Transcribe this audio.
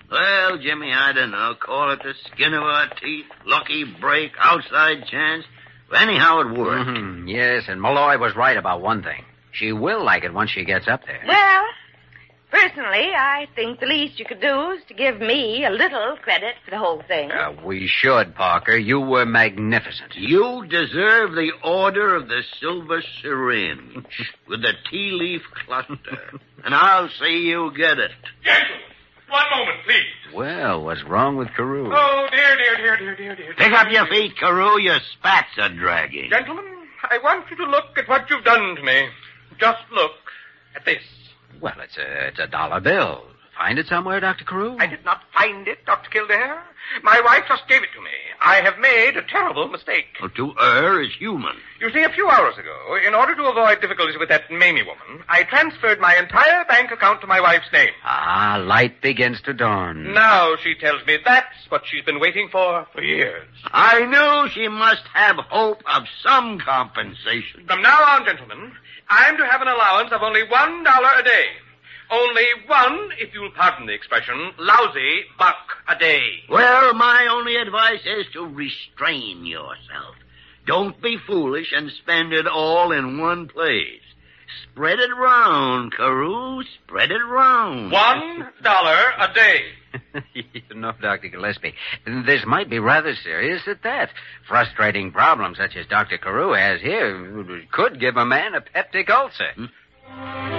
Well, Jimmy, I don't know. Call it the skin of our teeth, lucky break, outside chance. Anyhow, it worked. Mm-hmm. Yes, and Malloy was right about one thing. She will like it once she gets up there. Well, personally, I think the least you could do is to give me a little credit for the whole thing. We should, Parker. You were magnificent. You deserve the Order of the Silver Syringe with the tea leaf cluster. And I'll see you get it. Gentlemen, one moment, please. Well, what's wrong with Carew? Oh, dear. Pick up your feet, Carew. Your spats are dragging. Gentlemen, I want you to look at what you've done to me. Just look at this. Well, it's a dollar bill. Find it somewhere, Dr. Carew? I did not find it, Dr. Kildare. My wife just gave it to me. I have made a terrible mistake. Well, to err is human. You see, a few hours ago, in order to avoid difficulties with that Mamie woman, I transferred my entire bank account to my wife's name. Ah, light begins to dawn. Now she tells me that's what she's been waiting for years. I knew she must have hope of some compensation. From now on, gentlemen, I'm to have an allowance of only $1 a day. Only one, if you'll pardon the expression, lousy buck a day. Well, my only advice is to restrain yourself. Don't be foolish and spend it all in one place. Spread it round, Carew. Spread it round. $1 a day. You know, Dr. Gillespie, this might be rather serious at that. Frustrating problems such as Dr. Carew has here could give a man a peptic ulcer.